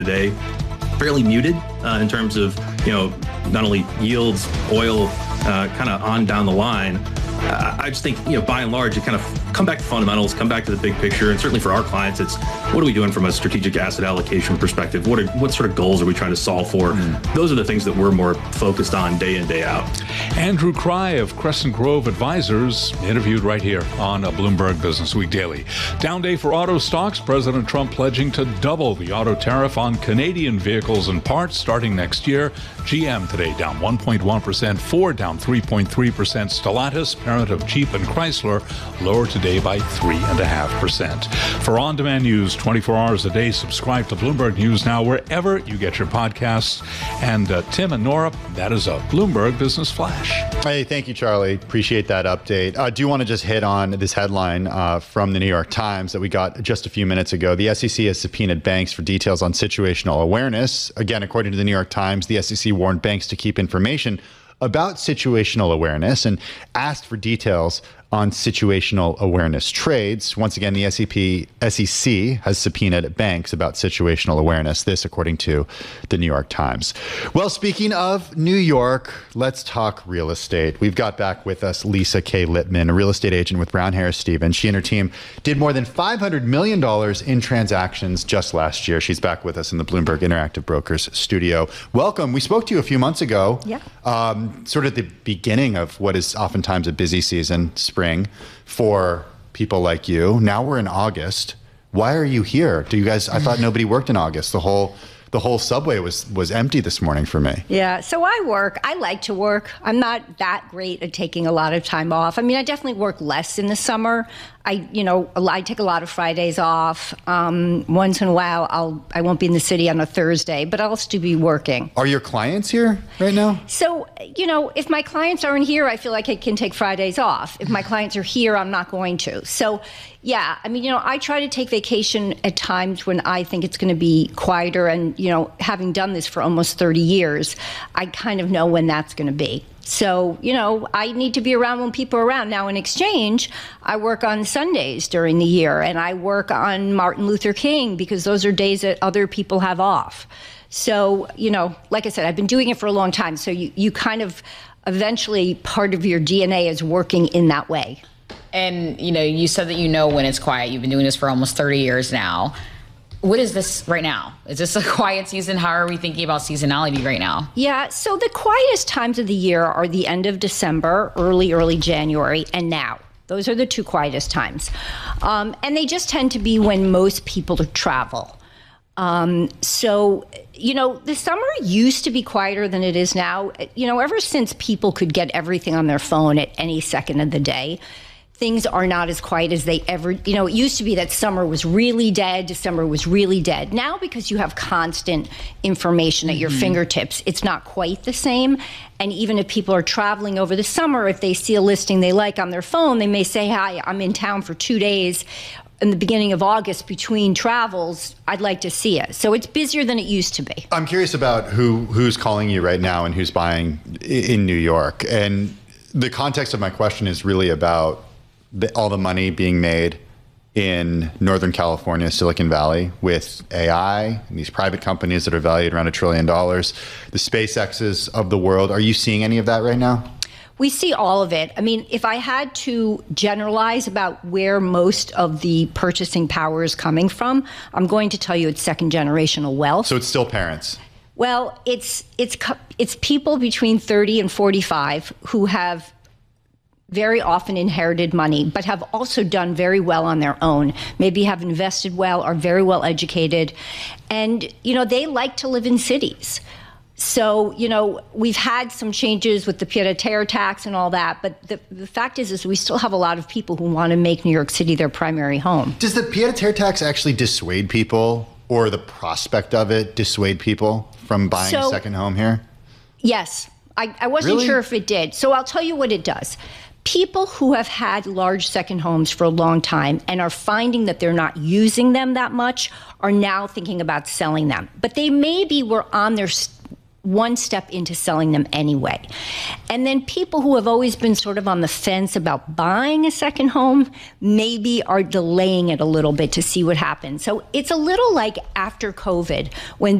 today, fairly muted in terms of, not only yields, oil, kind of on down the line. I just think, by and large, you kind of come back to fundamentals, come back to the big picture. And certainly for our clients, it's what are we doing from a strategic asset allocation perspective? What sort of goals are we trying to solve for? Those are the things that we're more focused on day in, day out. Andrew Cry of Crescent Grove Advisors, interviewed right here on Bloomberg Business Week Daily. Down day for auto stocks. President Trump pledging to double the auto tariff on Canadian vehicles and parts starting next year. GM today down 1.1%, Ford down 3.3%, Stellantis, parent of Jeep and Chrysler, lower today by 3.5%. For on-demand news 24 hours a day, subscribe to Bloomberg News Now wherever you get your podcasts. And Tim and Nora, that is a Bloomberg Business Flash. Hey, thank you, Charlie. Appreciate that update. I do want to just hit on this headline from the New York Times that we got just a few minutes ago. The SEC has subpoenaed banks for details on situational awareness. Again, according to the New York Times, the SEC warned banks to keep information about situational awareness and asked for details on situational awareness trades. Once again, the SEC has subpoenaed banks about situational awareness. This, according to the New York Times. Well, speaking of New York, let's talk real estate. We've got back with us Lisa K. Littman, a real estate agent with Brown Harris Stevens. She and her team did more than $500 million in transactions just last year. She's back with us in the Bloomberg Interactive Brokers studio. Welcome. We spoke to you a few months ago. Yeah. Sort of the beginning of what is oftentimes a busy season, spring, for people like you. Now we're in August. Why are you here? Do you guys? I thought nobody worked in August. The whole subway was empty this morning for me. Yeah, so I work. I like to work. I'm not that great at taking a lot of time off. I mean, I definitely work less in the summer. I take a lot of Fridays off. Once in a while, I won't be in the city on a Thursday, but I'll still be working. Are your clients here right now? So, if my clients aren't here, I feel like I can take Fridays off. If my clients are here, I'm not going to. So, yeah, I mean, I try to take vacation at times when I think it's going to be quieter. And, having done this for almost 30 years, I kind of know when that's going to be. So, I need to be around when people are around. Now, in exchange, I work on Sundays during the year, and I work on Martin Luther King because those are days that other people have off. So, like I said, I've been doing it for a long time. So you kind of eventually part of your DNA is working in that way. And, you said that when it's quiet. You've been doing this for almost 30 years now. What is this right now? Is this a quiet season? How are we thinking about seasonality right now? Yeah, so the quietest times of the year are the end of December, early January, and now. Those are the two quietest times. And they just tend to be when most people travel. So, the summer used to be quieter than it is now. Ever since people could get everything on their phone at any second of the day, things are not as quiet as they ever, it used to be that summer was really dead, December was really dead. Now, because you have constant information at your fingertips, it's not quite the same. And even if people are traveling over the summer, if they see a listing they like on their phone, they may say, hi, I'm in town for 2 days in the beginning of August between travels. I'd like to see it. So it's busier than it used to be. I'm curious about who's calling you right now and who's buying in New York. And the context of my question is really about all the money being made in Northern California, Silicon Valley, with AI and these private companies that are valued around $1 trillion, the SpaceXs of the world. Are you seeing any of that right now? We see all of it. I mean, if I had to generalize about where most of the purchasing power is coming from, I'm going to tell you it's second generational wealth. So it's still parents. Well, it's people between 30 and 45 who have very often inherited money, but have also done very well on their own, maybe have invested well, are very well educated. And, they like to live in cities. So, we've had some changes with the pied-à-terre tax and all that, but the fact is we still have a lot of people who want to make New York City their primary home. Does the pied-à-terre tax actually dissuade people, or the prospect of it dissuade people from buying a second home here? Yes. I wasn't sure if it did. So I'll tell you what it does. People who have had large second homes for a long time and are finding that they're not using them that much are now thinking about selling them. But they maybe were on their one step into selling them anyway. And then people who have always been sort of on the fence about buying a second home maybe are delaying it a little bit to see what happens. So it's a little like after COVID when